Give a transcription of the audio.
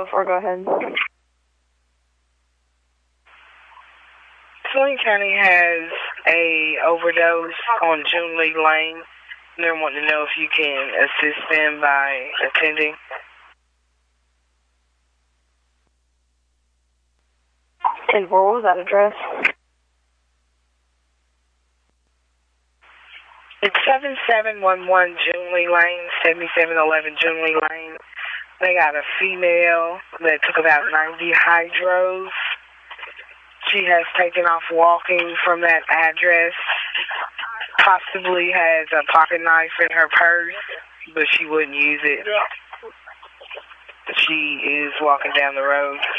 4, go ahead. Swain County has a overdose on June Lee Lane. They want to know if you can assist them by attending. And what was that address? It's 7711 June Lee Lane, 7711 June Lee Lane. They got a female that took about 90 hydros. She has taken off walking from that address, possibly has a pocket knife in her purse, but she wouldn't use it. She is walking down the road.